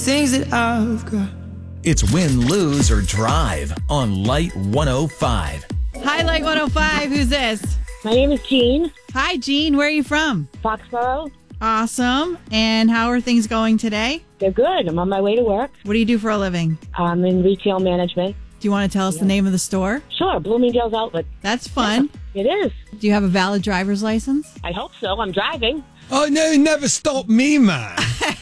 Things that I've got. It's Win, Lose, or Drive on Light 105. Hi, Light 105. Who's this? My name is Jean. Hi, Jean. Where are you from? Foxborough. Awesome. And how are things going today? They're good. I'm on my way to work. What do you do for a living? I'm in retail management. Do you want to tell us the name of the store? Sure, Bloomingdale's Outlet. That's fun. It is. Do you have a valid driver's license? I hope so. I'm driving. Oh, no, never stop me, man.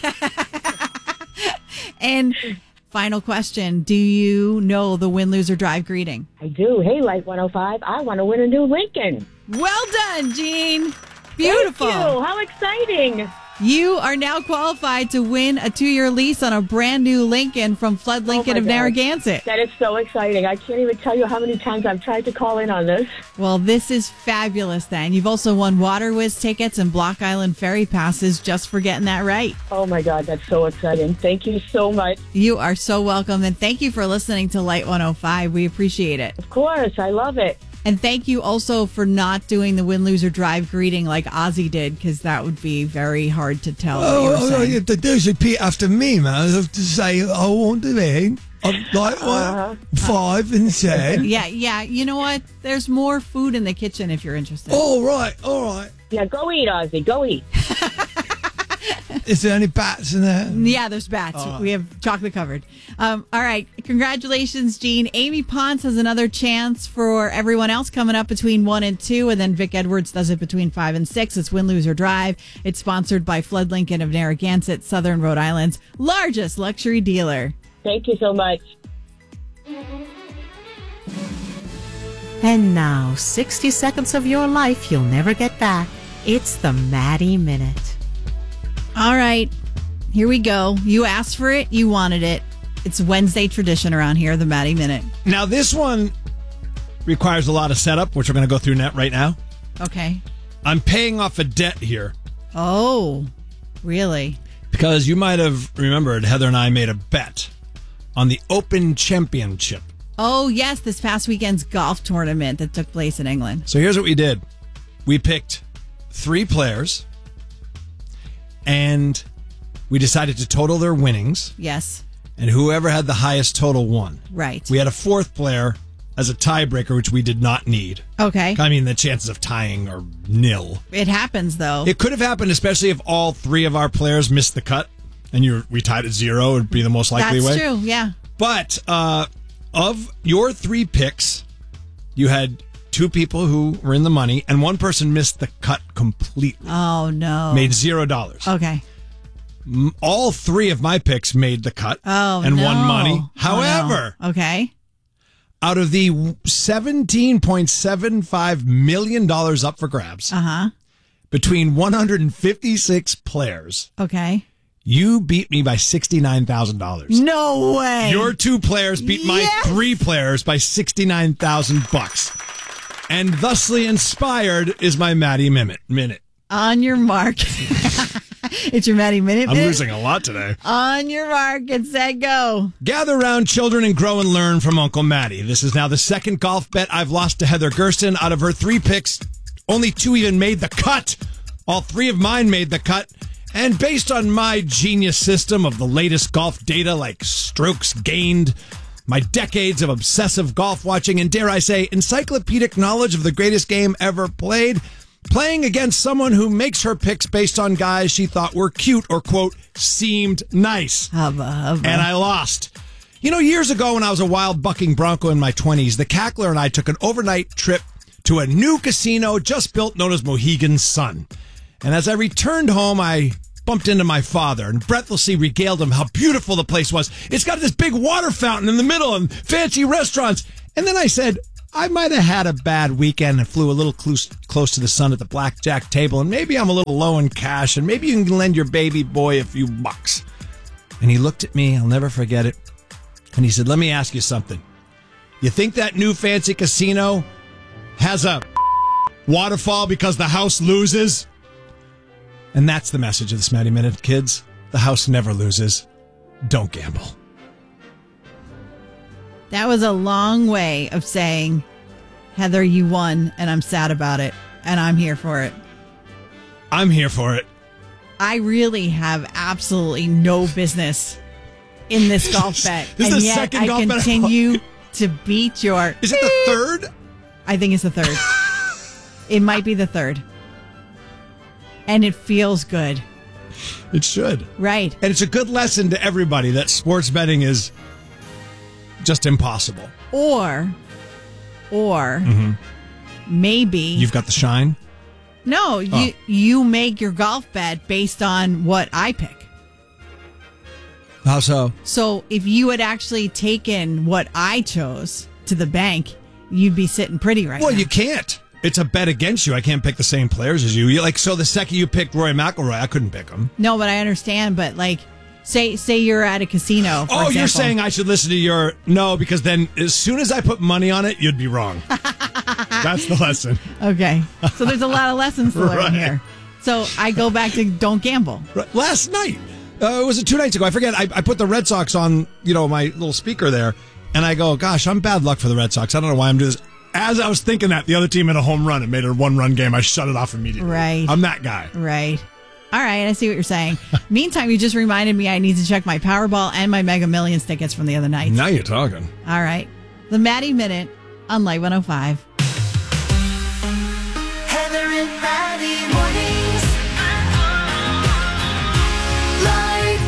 And final question. Do you know the Win, Lose, or Drive greeting? I do. Hey, Light 105, I want to win a new Lincoln. Well done, Jean. Beautiful. Thank you. How exciting. You are now qualified to win a 2-year lease on a brand new Lincoln from Flood Lincoln of Narragansett. That is so exciting. I can't even tell you how many times I've tried to call in on this. Well, this is fabulous then. You've also won Water Whiz tickets and Block Island Ferry passes just for getting that right. Oh, my God. That's so exciting. Thank you so much. You are so welcome. And thank you for listening to Light 105. We appreciate it. Of course. I love it. And thank you also for not doing the Win, Lose, or Drive greeting like Ozzy did, because that would be very hard to tell what you were saying. You have to do is repeat after me, man. I have to say, I want to be like 5 and 10. Yeah. You know what? There's more food in the kitchen if you're interested. All right. Yeah, go eat, Ozzy. Go eat. Is there any bats in there? Yeah, there's bats. Right. We have chocolate covered. All right. Congratulations, Jean. Amy Ponce has another chance for everyone else coming up between 1 and 2. And then Vic Edwards does it between 5 and 6. It's Win, Lose, or Drive. It's sponsored by Flood Lincoln of Narragansett, Southern Rhode Island's largest luxury dealer. Thank you so much. And now, 60 seconds of your life you'll never get back. It's the Maddie Minute. All right, here we go. You asked for it. You wanted it. It's Wednesday tradition around here, the Maddie Minute. Now, this one requires a lot of setup, which we're going to go through right now. Okay. I'm paying off a debt here. Oh, really? Because you might have remembered Heather and I made a bet on the Open Championship. Oh, yes, this past weekend's golf tournament that took place in England. So here's what we did. We picked 3 players, and we decided to total their winnings. Yes. And whoever had the highest total won. Right. We had a 4th player as a tiebreaker, which we did not need. Okay. I mean, the chances of tying are nil. It happens, though. It could have happened, especially if all 3 of our players missed the cut, and we tied at 0. It would be the most likely way. That's true, yeah. But of your 3 picks, you had 2 people who were in the money, and 1 person missed the cut completely. Oh, no. Made $0. Okay. All 3 of my picks made the cut and no. won money. Oh, However, no. Okay. out of the $17.75 million up for grabs, between 156 players, Okay. you beat me by $69,000. No way. Your 2 players beat my 3 players by $69,000. And thusly inspired is my Maddie Minute. On your mark. It's your Maddie Minute. I'm losing a lot today. On your mark and set, go. Gather round, children, and grow and learn from Uncle Matty. This is now the 2nd golf bet I've lost to Heather Gersten. Out of her 3 picks, only 2 even made the cut. All 3 of mine made the cut. And based on my genius system of the latest golf data like strokes gained, my decades of obsessive golf watching, and dare I say, encyclopedic knowledge of the greatest game ever played, playing against someone who makes her picks based on guys she thought were cute or, quote, seemed nice. Hubba. And I lost. You know, years ago when I was a wild bucking bronco in my 20s, the Cackler and I took an overnight trip to a new casino just built known as Mohegan Sun. And as I returned home, I bumped into my father and breathlessly regaled him how beautiful the place was. It's got this big water fountain in the middle and fancy restaurants. And then I said, I might have had a bad weekend and flew a little close to the sun at the blackjack table, and maybe I'm a little low in cash, and maybe you can lend your baby boy a few bucks. And he looked at me, I'll never forget it, and he said, let me ask you something. You think that new fancy casino has a waterfall because the house loses? And that's the message of this Maddie Minute, kids. The house never loses. Don't gamble. That was a long way of saying, Heather, you won, and I'm sad about it, and I'm here for it. I'm here for it. I really have absolutely no business in this golf bet. This is and the yet second I golf bet. continue to beat your... Is it the third? I think it's the third. It might be the third. And it feels good. It should. Right. And it's a good lesson to everybody that sports betting is just impossible. Or maybe... You've got the shine? No, you make your golf bet based on what I pick. How so? So if you had actually taken what I chose to the bank, you'd be sitting pretty right now. Well, you can't. It's a bet against you. I can't pick the same players as you. So the second you picked Rory McIlroy, I couldn't pick him. No, but I understand. But like, say you're at a casino. For example. You're saying I should listen to your... No, because then as soon as I put money on it, you'd be wrong. That's the lesson. Okay. So there's a lot of lessons to learn Right. here. So I go back to don't gamble. Right. Last night, was it 2 nights ago? I forget. I put the Red Sox on, my little speaker there, and I go, gosh, I'm bad luck for the Red Sox. I don't know why I'm doing this. As I was thinking that, the other team hit a home run and made it a 1-run game. I shut it off immediately. Right. I'm that guy. Right. All right, I see what you're saying. Meantime, you just reminded me I need to check my Powerball and my Mega Millions tickets from the other night. Now you're talking. All right. The Maddie Minute on Light 105. Heather and Maddie mornings. Light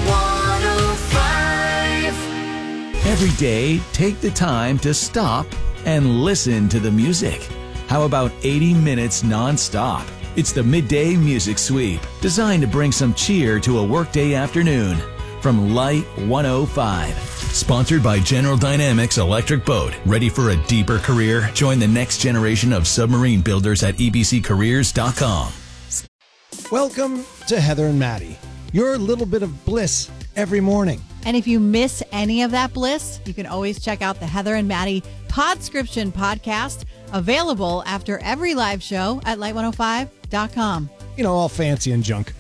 105. Every day, take the time to stop and listen to the music. How about 80 minutes nonstop? It's the Midday Music Sweep, designed to bring some cheer to a workday afternoon. From Light 105. Sponsored by General Dynamics Electric Boat. Ready for a deeper career? Join the next generation of submarine builders at ebccareers.com. Welcome to Heather and Maddie, your little bit of bliss every morning. And if you miss any of that bliss, you can always check out the Heather and Maddie Podscription podcast, available after every live show at light105.com. All fancy and junk.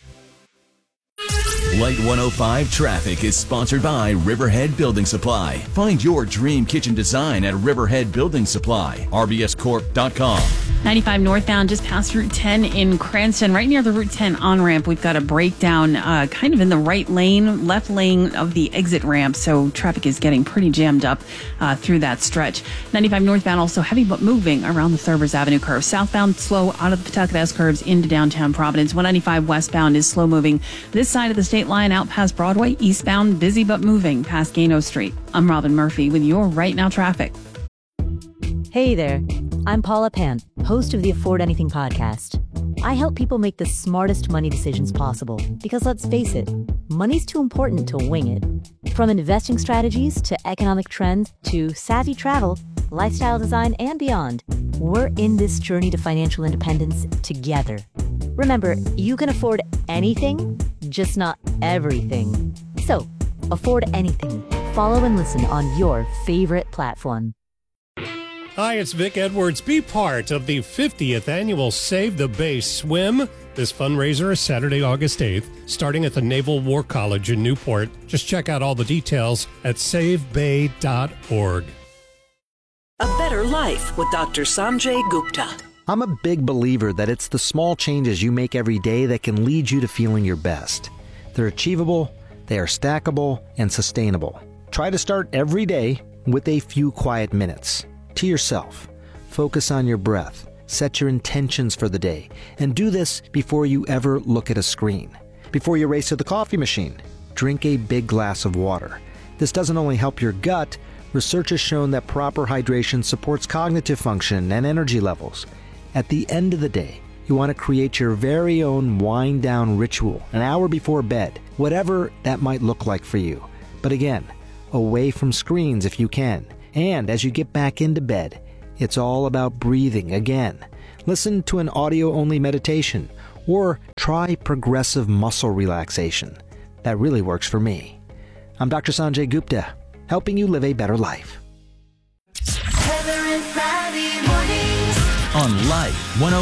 Light 105 Traffic is sponsored by Riverhead Building Supply. Find your dream kitchen design at Riverhead Building Supply, rbscorp.com. 95 northbound, just past Route 10 in Cranston, right near the Route 10 on-ramp. We've got a breakdown kind of in the right lane, left lane of the exit ramp, so traffic is getting pretty jammed up through that stretch. 95 northbound, also heavy but moving around the Thurber's Avenue curve. Southbound, slow out of the Pawtucket S curves into downtown Providence. 195 westbound is slow moving this side of the state line out past Broadway. Eastbound, busy but moving past Gano Street. I'm Robin Murphy with your Right Now traffic. Hey there, I'm Paula Pant, host of the Afford Anything podcast. I help people make the smartest money decisions possible because, let's face it, money's too important to wing it. From investing strategies to economic trends to savvy travel, lifestyle design, and beyond, we're in this journey to financial independence together. Remember, you can afford anything, just not everything. So, afford anything. Follow and listen on your favorite platform. Hi, it's Vic Edwards. Be part of the 50th annual Save the Bay Swim. This fundraiser is Saturday, August 8th, starting at the Naval War College in Newport. Just check out all the details at savebay.org. A Better Life with Dr. Sanjay Gupta. I'm a big believer that it's the small changes you make every day that can lead you to feeling your best. They're achievable, they are stackable, and sustainable. Try to start every day with a few quiet minutes. To yourself. Focus on your breath. Set your intentions for the day. And do this before you ever look at a screen. Before you race to the coffee machine, drink a big glass of water. This doesn't only help your gut, research has shown that proper hydration supports cognitive function and energy levels. At the end of the day, you want to create your very own wind-down ritual an hour before bed, whatever that might look like for you. But again, away from screens if you can. And as you get back into bed, it's all about breathing again. Listen to an audio-only meditation or try progressive muscle relaxation. That really works for me. I'm Dr. Sanjay Gupta, helping you live a better life. Heather and Maddie mornings. On Light 105.